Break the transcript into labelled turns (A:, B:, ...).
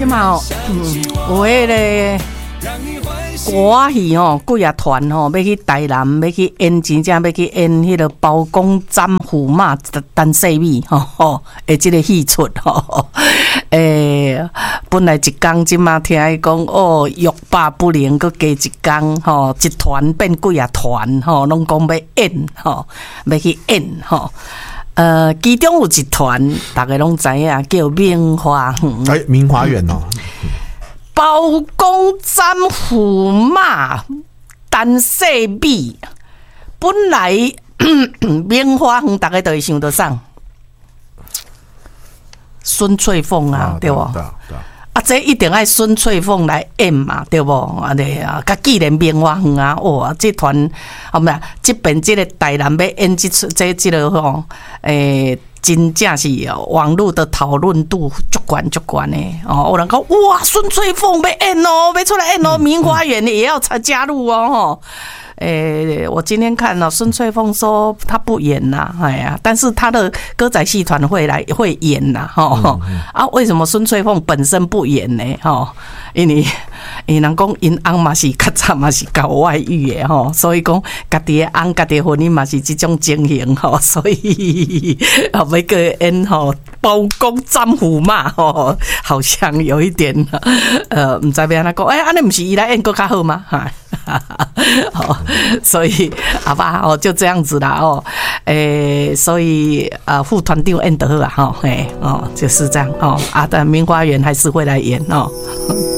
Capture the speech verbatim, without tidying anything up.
A: 即嘛哦，嗯，有迄个歌戏吼，几啊团吼，要去台南，要去演，真正要去演迄个包公斩驸马陈世美吼吼，诶，即个戏出吼，诶、欸，本来一工即嘛听伊讲哦，欲罢不能，佮加一工吼，一团变几啊团吼，拢讲要演吼，要去演吼。呃，其中有一团，大家拢知影，叫明华园。
B: 哎，明华园哦，
A: 包公斩驸马陈世美，本来明华园大家都会想到啥？孙翠凤啊，
B: 啊
A: 对不？
B: 对啊，对啊。
A: 啊，这一定爱孙翠凤来演嘛，对不？啊，对啊，甲既然明华园啊，哇，这团好咩？这边这个台南要演这出这这个吼，诶、欸，真正是网络的讨论度足悬足悬的哦。有人讲哇，孙翠凤要演哦，要出来演哦，明华园也要参加入哦，吼。诶、欸，我今天看了孙翠凤说她不演呐，哎呀，但是她的歌仔戏团会来会演呐，吼、嗯嗯、啊，为什么孙翠凤本身不演呢？吼，因为因人讲因翁嘛是较早嘛是搞外遇的吼，所以讲家己的翁家己婚姻嘛是这种情形吼，所以啊要个演吼包公斩驸马吼，好像有一点呃，唔知要安怎讲，哎、欸，安尼不是伊来演更较好吗？哈。好，所以好吧，哦，就这样子啦，哦，诶、欸，所以啊，副团长演得好啊，哈，哎，哦，就是这样，哦，啊，但明华园还是会来演哦。